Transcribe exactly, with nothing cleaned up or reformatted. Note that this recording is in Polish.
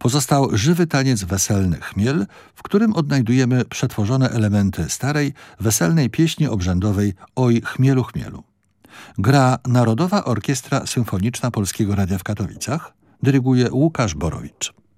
Pozostał żywy taniec weselny Chmiel, w którym odnajdujemy przetworzone elementy starej, weselnej pieśni obrzędowej Oj Chmielu, Chmielu. Gra Narodowa Orkiestra Symfoniczna Polskiego Radia w Katowicach, dyryguje Łukasz Borowicz.